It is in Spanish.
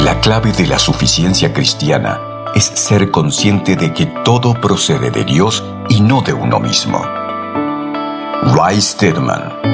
La clave de la suficiencia cristiana es ser consciente de que todo procede de Dios y no de uno mismo. Ray Stedman.